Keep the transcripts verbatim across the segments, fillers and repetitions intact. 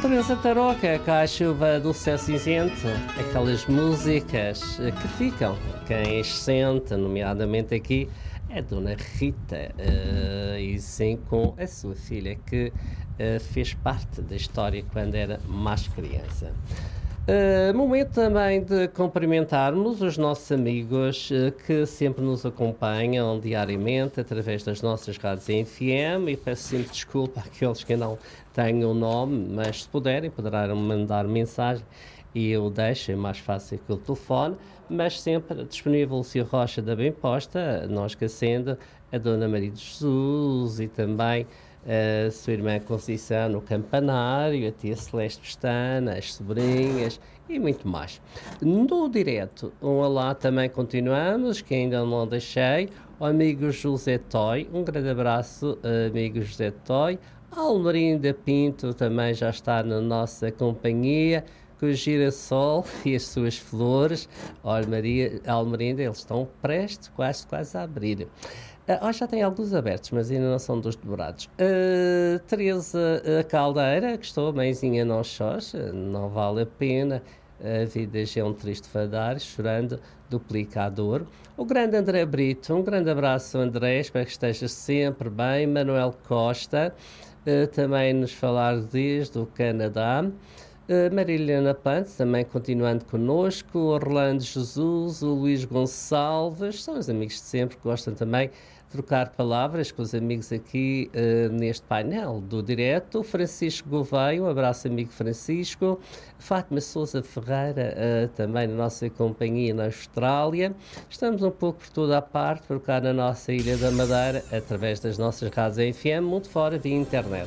Teresa Tarouca, com a chuva do céu cinzento, aquelas músicas que ficam. Quem as sente, nomeadamente aqui, é a Dona Rita, uh, e sim com a sua filha, que uh, fez parte da história quando era mais criança. Uh, momento também de cumprimentarmos os nossos amigos uh, que sempre nos acompanham diariamente através das nossas rádios em F M, e peço sempre desculpa àqueles que não têm o nome, mas se puderem, poderão mandar mensagem e eu deixo, é mais fácil que o telefone, mas sempre disponível o senhor Rocha da Bem Posta, não esquecendo a Dona Maria de Jesus e também a sua irmã Conceição no Campanário, a tia Celeste Pestana, as sobrinhas e muito mais. No direto, um olá também continuamos, que ainda não deixei, o amigo José Toy, um grande abraço, amigo José Toy. Almerinda Pinto também já está na nossa companhia, com o girassol e as suas flores. Olha, Maria, Almerinda, eles estão prestes, quase, quase a abrir. Uh, hoje já tem alguns abertos, mas ainda não são dos demorados. Uh, Teresa uh, Caldeira, que estou, mãezinha não xoxa, não vale a pena. A vida já é um triste fadar, chorando, duplicador. O grande André Brito, um grande abraço, André, espero que esteja sempre bem. Manuel Costa, uh, também nos falar desde o Canadá. Uh, Marilena Pante, também continuando connosco, o Orlando Jesus, o Luís Gonçalves, são os amigos de sempre que gostam também de trocar palavras com os amigos aqui uh, neste painel do direto. O Francisco Gouveia, um abraço amigo Francisco. Fátima Sousa Ferreira, uh, também na nossa companhia na Austrália. Estamos um pouco por toda a parte, por cá na nossa Ilha da Madeira, através das nossas rádios F M, muito fora via internet.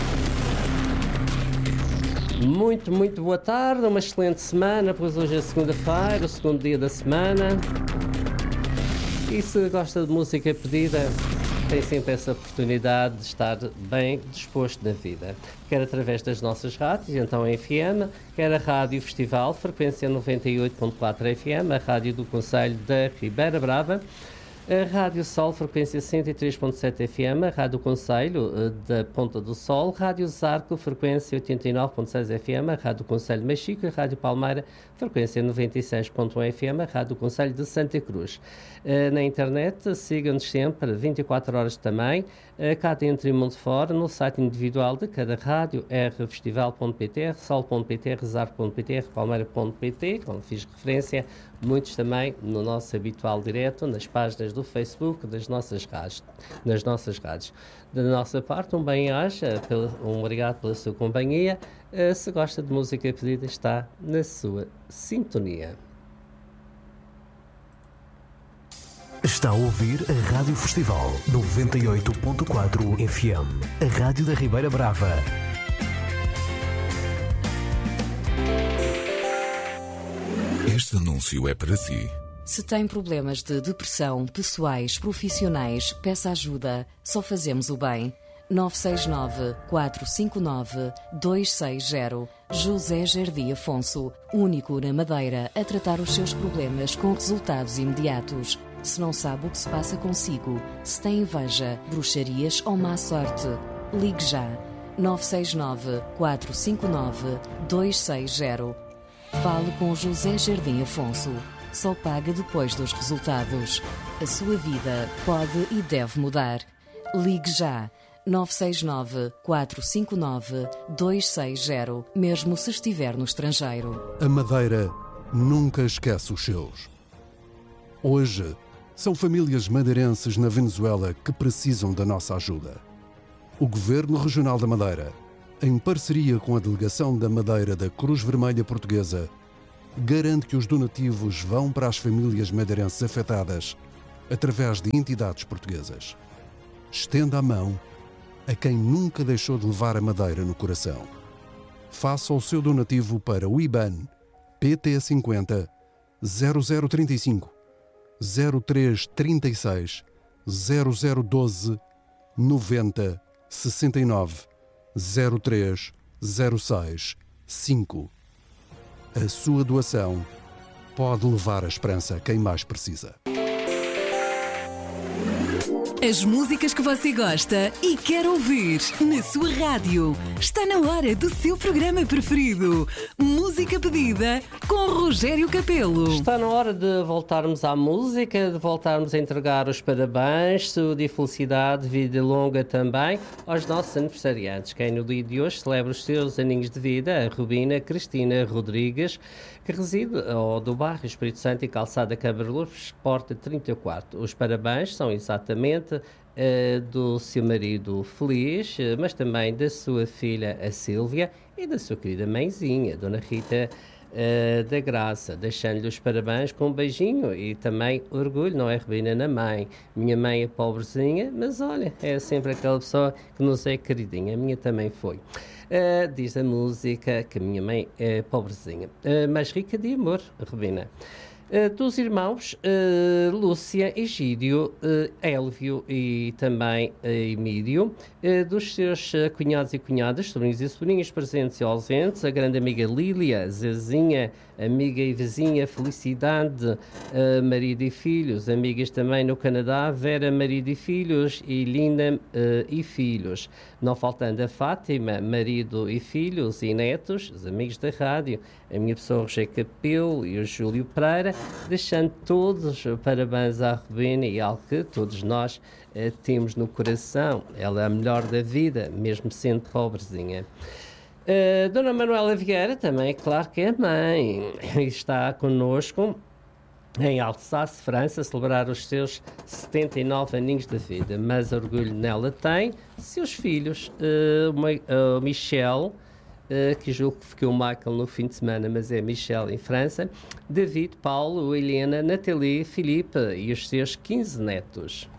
Muito, muito boa tarde, uma excelente semana, pois hoje é segunda-feira, o segundo dia da semana. E se gosta de música pedida, tem sempre essa oportunidade de estar bem disposto na vida. Quer através das nossas rádios, então a F M, quer a Rádio Festival, frequência noventa e oito ponto quatro F M, a Rádio do Concelho da Ribeira Brava, a Rádio Sol, frequência cento e três ponto sete F M, a Rádio Concelho da Ponta do Sol, Rádio Zarco, frequência oitenta e nove ponto seis F M, a Rádio Concelho de Machico, a Rádio Palmeira, frequência noventa e seis ponto um F M, a Rádio Concelho de Santa Cruz. Na internet, sigam-nos sempre, vinte e quatro horas também, cá dentro e mundo fora, no site individual de cada rádio, r festival ponto p t, r sol ponto p t, r zarco ponto p t, r palmeira ponto p t, como fiz referência, muitos também no nosso habitual direto, nas páginas do Facebook das nossas rádios, nas nossas rádios. Da nossa parte, um bem-aja, um obrigado pela sua companhia. Uh, se gosta de música pedida, está na sua sintonia. Está a ouvir a Rádio Festival noventa e oito ponto quatro F M, a Rádio da Ribeira Brava. Este anúncio é para si. Se tem problemas de depressão, pessoais, profissionais, peça ajuda. Só fazemos o bem. nove seis nove, quatro cinco nove, dois seis zero. José Jardim Afonso, único na Madeira a tratar os seus problemas com resultados imediatos. Se não sabe o que se passa consigo, se tem inveja, bruxarias ou má sorte, ligue já. nove seis nove, quatro cinco nove, dois seis zero. Fale com José Jardim Afonso. Só paga depois dos resultados. A sua vida pode e deve mudar. Ligue já. nove seis nove, quatro cinco nove, dois seis zero, mesmo se estiver no estrangeiro. A Madeira nunca esquece os seus. Hoje, são famílias madeirenses na Venezuela que precisam da nossa ajuda. O Governo Regional da Madeira, em parceria com a Delegação da Madeira da Cruz Vermelha Portuguesa, garante que os donativos vão para as famílias madeirenses afetadas através de entidades portuguesas. Estenda a mão a quem nunca deixou de levar a Madeira no coração. Faça o seu donativo para o I B A N P T cinquenta, zero zero trinta e cinco, zero três trinta e seis, zero zero doze, noventa, sessenta e nove, zero três zero seis cinco. A sua doação pode levar a esperança a quem mais precisa. As músicas que você gosta e quer ouvir na sua rádio. Está na hora do seu programa preferido. Música pedida com Rogério Capelo. Está na hora de voltarmos à música, de voltarmos a entregar os parabéns, saúde e felicidade, vida longa também, aos nossos aniversariantes. Quem no dia de hoje celebra os seus aninhos de vida, a Rubina Cristina Rodrigues, que reside ao do bairro Espírito Santo e Calçada Câmara Lourdes, porta trinta e quatro. Os parabéns são exatamente uh, do seu marido Feliz, uh, mas também da sua filha, a Sílvia, e da sua querida mãezinha, Dona Rita uh, da Graça, deixando-lhe os parabéns com um beijinho e também orgulho, não é, Rubina, na mãe. Minha mãe é pobrezinha, mas olha, é sempre aquela pessoa que nos é queridinha. A minha também foi. Uh, diz a música que a minha mãe é pobrezinha, uh, mas rica de amor, Rubina. Uh, dos irmãos uh, Lúcia, Egídio, uh, Élvio e também uh, Emílio, uh, dos seus uh, cunhados e cunhadas, sobrinhos e sobrinhas presentes e ausentes, a grande amiga Lília, Zezinha, amiga e vizinha Felicidade, uh, marido e filhos, amigas também no Canadá, Vera, marido e filhos, e Linda uh, e filhos. Não faltando a Fátima, marido e filhos e netos, os amigos da rádio, a minha pessoa Rogério Capelo e o Júlio Pereira, deixando todos parabéns à Rubina e ao que todos nós uh, temos no coração. Ela é a melhor da vida, mesmo sendo pobrezinha. Uh, Dona Manuela Vieira também, claro que é mãe, está connosco em Alsace, França, a celebrar os seus setenta e nove aninhos de vida, mas orgulho nela tem seus filhos, uh, uh, Michel, Uh, que julgo que ficou o Michael no fim de semana, mas é Michel em França, David, Paulo, Helena, Nathalie, Filipe e os seus quinze netos.